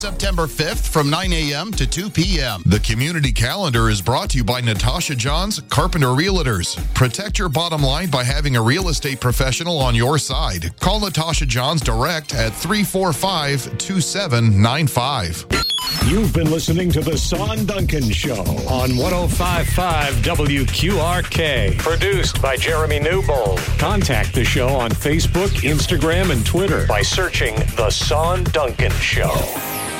September 5th from 9 a.m. to 2 p.m. The community calendar is brought to you by Natasha Johns, Carpenter Realtors. Protect your bottom line by having a real estate professional on your side. Call Natasha Johns direct at 345-2795. You've been listening to The Son Duncan Show on 105.5 WQRK. Produced by Jeremy Newbold. Contact the show on Facebook, Instagram, and Twitter by searching The Son Duncan Show.